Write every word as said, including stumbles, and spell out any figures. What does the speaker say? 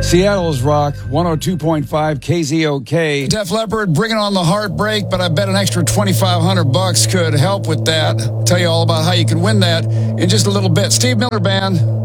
Seattle's Rock, one oh two point five K Z O K. Def Leppard, bringing on the heartbreak, but I bet an extra twenty-five hundred bucks could help with that. Tell you all about how you can win that in just a little bit. Steve Miller Band.